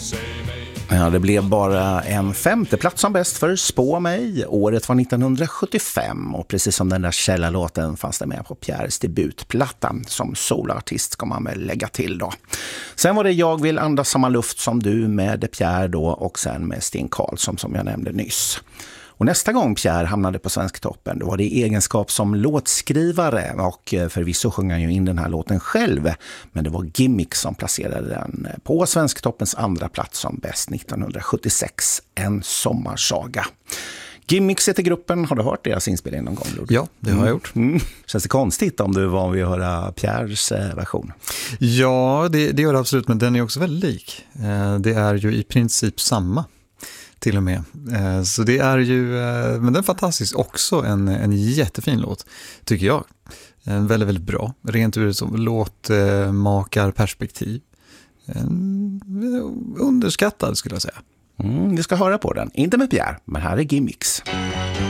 Ja, det blev bara en femte plats som bäst för Spå mig. Året var 1975 och precis som den där källarlåten fanns det med på Pierres debutplatta. Som solartist ska man väl lägga till då. Sen var det Jag vill andas samma luft som du med Pierre då och sen med Sten Karlsson som jag nämnde nyss. Och nästa gång Pierre hamnade på Svensktoppen då var det i egenskap som låtskrivare och förvisso sjöng han ju in den här låten själv, men det var Gimmick som placerade den på Svensktoppens andra plats som bäst 1976, En sommarsaga. Gimmicks heter gruppen, har du hört deras inspelning någon gång? Lord? Ja, det har jag gjort. Känns det konstigt om du var vid att höra Pierres version? Ja, det gör det absolut, men den är också väldigt lik. Det är ju i princip samma. Till och med. Så det är ju, men den är fantastisk också, en jättefin låt tycker jag. Väldigt, väldigt bra. Rent ur ett låtmakarperspektiv. Underskattad skulle jag säga. Vi ska höra på den. Inte med Pierre, men här är Gimmicks.